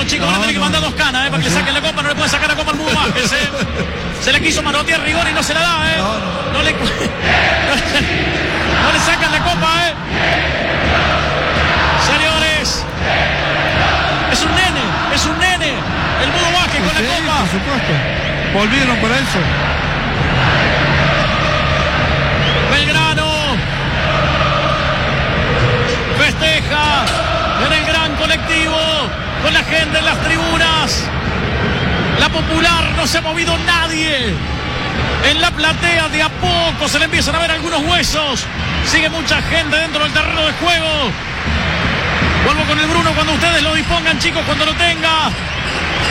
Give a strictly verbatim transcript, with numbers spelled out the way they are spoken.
chicos, no, van a tener no, que mandar dos canas, eh, para que saquen la copa. No le puede sacar la copa al Mudo Vázquez, eh. Se le quiso manotear Rigor y no se la da, eh. No, no. No, le, no, no le sacan la copa, eh. Señores, es un nene, es un nene. El Mudo Vázquez con sí, la copa. Por supuesto. Volvieron por eso. Belgrano festeja en el gran colectivo, con la gente en las tribunas. La Popular, no se ha movido nadie. En la platea de a poco se le empiezan a ver algunos huesos. Sigue mucha gente dentro del terreno de juego. Vuelvo con el Bruno cuando ustedes lo dispongan, chicos, cuando lo tenga.